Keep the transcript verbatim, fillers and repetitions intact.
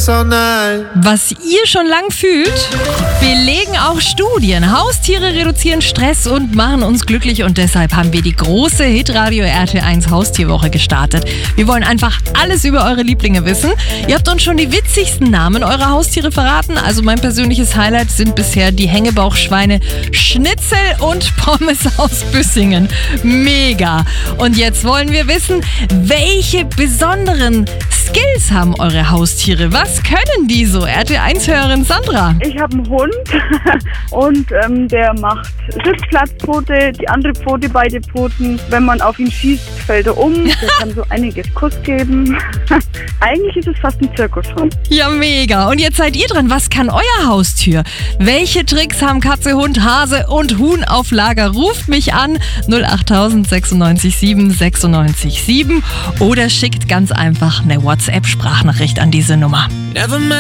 this all night. Was ihr schon lang fühlt, belegen auch Studien. Haustiere reduzieren Stress und machen uns glücklich und deshalb haben wir die große Hitradio R T L eins Haustierwoche gestartet. Wir wollen einfach alles über eure Lieblinge wissen. Ihr habt uns schon die witzigsten Namen eurer Haustiere verraten. Also mein persönliches Highlight sind bisher die Hängebauchschweine Schnitzel und Pommes aus Büssingen. Mega! Und jetzt wollen wir wissen, welche besonderen Skills haben eure Haustiere? Was können die so? R T L eins-Hörerin Sandra. Ich habe einen Hund und ähm, der macht Sitzplatzpfote, die andere Pfote, beide Pfoten. Wenn man auf ihn schießt, fällt er um. Der kann so einiges Kuss geben. Eigentlich ist es fast ein Zirkushund. Ja, mega. Und jetzt seid ihr dran. Was kann euer Haustier? Welche Tricks haben Katze, Hund, Hase und Huhn auf Lager? Ruft mich an null acht tausend sechsundneunzig sieben sechsundneunzig sieben oder schickt ganz einfach eine WhatsApp-Sprachnachricht an diese Nummer. Never mind.